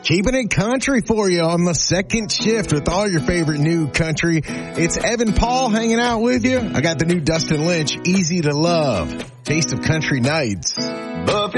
Keeping it country for you on the second shift with all your favorite new country. It's Evan Paul hanging out with you. I got the new Dustin Lynch, Easy to Love, Taste of Country Nights.